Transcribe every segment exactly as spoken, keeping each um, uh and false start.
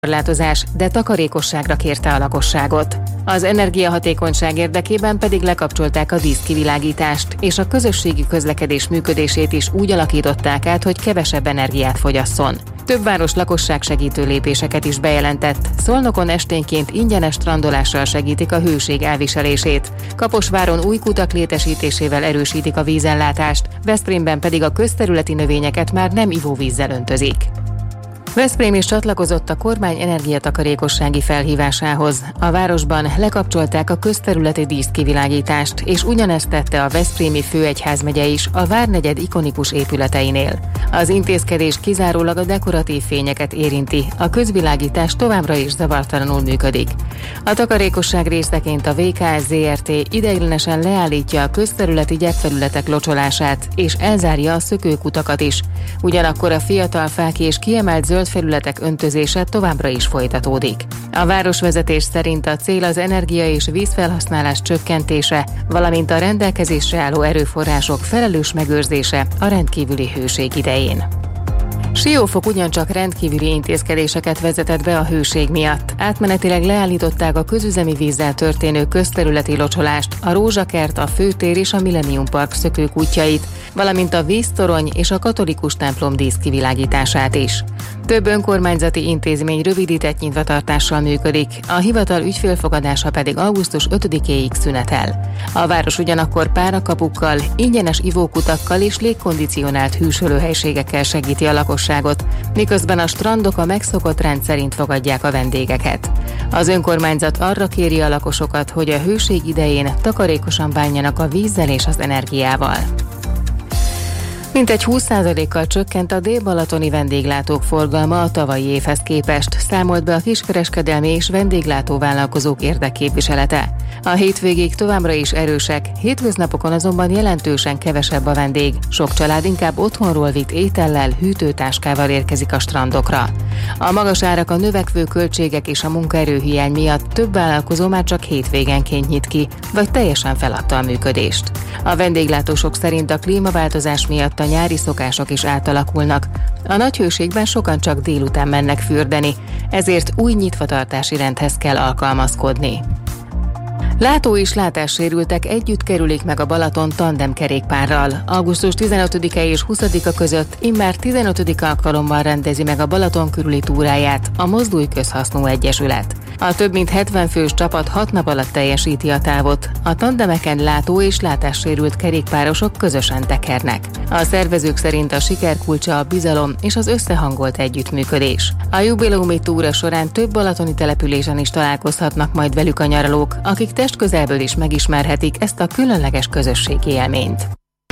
korlátozás, de takarékosságra kérte a lakosságot. Az energiahatékonyság érdekében pedig lekapcsolták a díszkivilágítást, és a közösségi közlekedés működését is úgy alakították át, hogy kevesebb energiát fogyasszon. Több város lakosság segítő lépéseket is bejelentett. Szolnokon esténként ingyenes strandolással segítik a hőség elviselését. Kaposváron új kutak létesítésével erősítik a vízellátást, Veszprémben pedig a közterületi növényeket már nem ivóvízzel öntözik. Veszprém is csatlakozott a kormány energiatakarékossági felhívásához. A városban lekapcsolták a közterületi díszkivilágítást, és ugyanezt tette a veszprémi főegyházmegye is a várnegyed ikonikus épületeinél. Az intézkedés kizárólag a dekoratív fényeket érinti, a közvilágítás továbbra is zavartalanul működik. A takarékosság részeként a vé ká es zé er té ideiglenesen leállítja a közterületi gyepfelületek locsolását, és elzárja a szökőkutakat is. Ugyanakkor a fiatal fák és kiemelt zöld felületek öntözése továbbra is folytatódik. A városvezetés szerint a cél az energia és vízfelhasználás csökkentése, valamint a rendelkezésre álló erőforrások felelős megőrzése a rendkívüli hőség idején. Siófok ugyancsak rendkívüli intézkedéseket vezetett be a hőség miatt. Átmenetileg leállították a közüzemi vízzel történő közterületi locsolást, a Rózsakert, a Főtér és a Millennium Park szökőkutyait, valamint a víztorony és a katolikus templom díszkivilágítását is. Több önkormányzati intézmény rövidített nyitvatartással működik, a hivatal ügyfélfogadása pedig augusztus ötödikéig szünetel. A város ugyanakkor párakapukkal, ingyenes ivókutakkal és légkondicionált hűsölőhelységekkel segíti a lakosságot, miközben a strandok a megszokott rend szerint fogadják a vendégeket. Az önkormányzat arra kéri a lakosokat, hogy a hőség idején takarékosan bánjanak a vízzel és az energiával. Mintegy húsz százalékkal csökkent a dél-balatoni vendéglátók forgalma a tavalyi évhez képest, számolt be a kiskereskedelmi és vendéglátóvállalkozók érdekképviselete. A hétvégék továbbra is erősek, hétköznapokon azonban jelentősen kevesebb a vendég, sok család inkább otthonról vitt étellel, hűtőtáskával érkezik a strandokra. A magas árak, a növekvő költségek és a munkaerőhiány miatt több vállalkozó már csak hétvégenként nyit ki, vagy teljesen feladta a működést. A vendéglátósok szerint a klímaváltozás miatt a nyári szokások is átalakulnak. A nagy hőségben sokan csak délután mennek fürdeni, ezért új nyitvatartási rendhez kell alkalmazkodni. Látó és látássérültek együtt kerülik meg a Balaton tandemkerékpárral. augusztus tizenötödike és huszadika között immár tizenötödik alkalommal rendezi meg a Balaton körüli túráját a Mozdulj Közhasznú Egyesület. A több mint hetven fős csapat hat nap alatt teljesíti a távot. A tandemeken látó és látássérült kerékpárosok közösen tekernek. A szervezők szerint a siker kulcsa a bizalom és az összehangolt együttműködés. A jubileumi túra során több balatoni településen is találkozhatnak majd velük a nyaralók, akik testközelből is megismerhetik ezt a különleges közösségi élményt.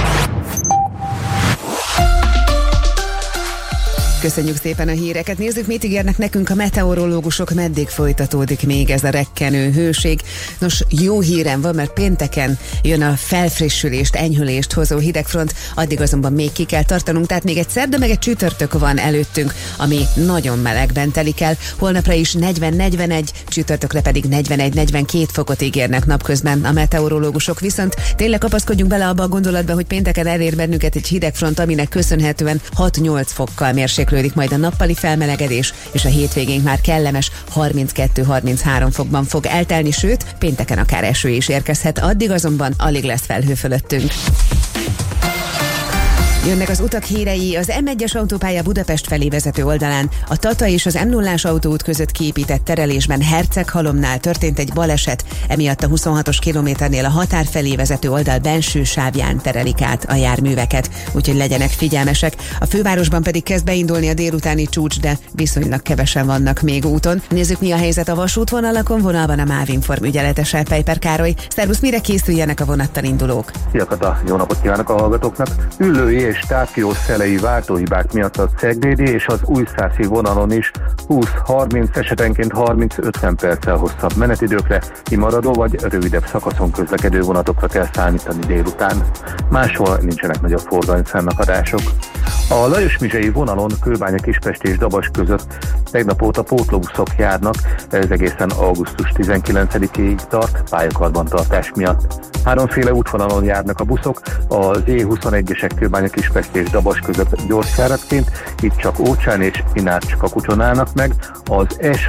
Köszönjük szépen a híreket. Nézzük, mit ígérnek nekünk a meteorológusok, meddig folytatódik még ez a rekkenő hőség. Nos, jó hírem van, mert pénteken jön a felfrissülést, enyhülést hozó hidegfront, addig azonban még ki kell tartanunk, tehát még egy szerda meg egy csütörtök van előttünk, ami nagyon melegben telik el. Holnapra is negyven-negyvenegy, csütörtökre pedig negyvenegy-negyvenkét fokot ígérnek napközben a meteorológusok, viszont tényleg kapaszkodjunk bele abba a gondolatba, hogy pénteken elér bennünket egy hidegfront, aminek köszönhetően hat-nyolc fokkal mérséklődik majd a nappali felmelegedés, és a hétvégén már kellemes harminckettő-harminchárom fokban fog eltelni, sőt, pénteken akár eső is érkezhet, addig azonban alig lesz felhő fölöttünk. Jönnek az utak hírei. Az em egyes autópálya Budapest felé vezető oldalán a Tata és az em nullás autóút között kiépített terelésben Herceghalomnál történt egy baleset, emiatt a huszonhatos kilométernél a határ felé vezető oldal benső sávján terelik át a járműveket, úgyhogy legyenek figyelmesek. A fővárosban pedig kezd beindulni a délutáni csúcs, de viszonylag kevesen vannak még úton. Nézzük, mi a helyzet a vasútvonalakon, vonalban a Mávinform ügyeletese, Pejper Károly. Szervusz, mire készüljenek a vonattal indulók? Szia Kata, jó napot kívánok a hallgatóknak! Ülői és távkioszthelyi váltóhibák miatt a Ceglédi és az Újszászi vonalon is húsz-harminc, esetenként harminc-ötven perccel hosszabb menetidőkre, kimaradó vagy rövidebb szakaszon közlekedő vonatokra kell számítani délután. Máshol nincsenek nagyobb forgalmi fennakadások. A Lajos-Mizsei vonalon Kőbánya-Kispest és Dabas között tegnap óta pótlóbuszok járnak, ez egészen augusztus tizenkilencedikéig tart, pályakarbantartás miatt. Háromféle útvonalon járnak a buszok, az é huszonegyesek Kőbánya Kispest és Dabas között gyorsjáratként, itt csak Ócsán és Inácska kúton állnak meg, az S